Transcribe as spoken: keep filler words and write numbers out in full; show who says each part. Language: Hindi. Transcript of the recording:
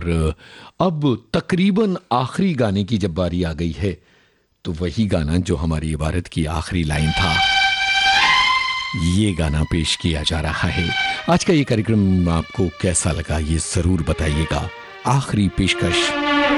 Speaker 1: अब तकरीबन आखिरी गाने की जब बारी आ गई है तो वही गाना जो हमारी इबारत की आखिरी लाइन था, ये गाना पेश किया जा रहा है। आज का ये कार्यक्रम आपको कैसा लगा ये जरूर बताइएगा। आखिरी पेशकश